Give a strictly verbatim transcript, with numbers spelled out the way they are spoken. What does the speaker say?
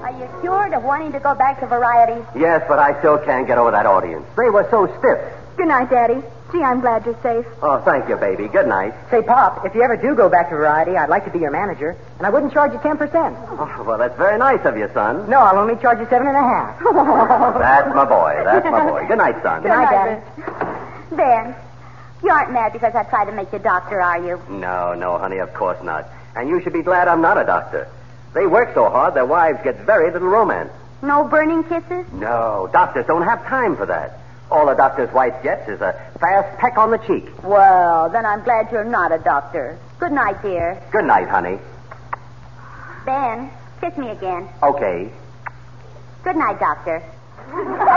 Are you cured of wanting to go back to Variety? Yes, but I still can't get over that audience. They were so stiff. Good night, Daddy. Gee, I'm glad you're safe. Oh, thank you, baby. Good night. Say, Pop, if you ever do go back to Variety, I'd like to be your manager, and I wouldn't charge you ten percent. Oh, well, that's very nice of you, son. No, I'll only charge you seven and a half. That's my boy. That's my boy. Good night, son. Good night, Daddy. Ben, you aren't mad because I tried to make you doctor, are you? No, no, honey, of course not. And you should be glad I'm not a doctor. They work so hard, their wives get very little romance. No burning kisses? No, doctors don't have time for that. All a doctor's wife gets is a fast peck on the cheek. Well, then I'm glad you're not a doctor. Good night, dear. Good night, honey. Ben, kiss me again. Okay. Good night, doctor.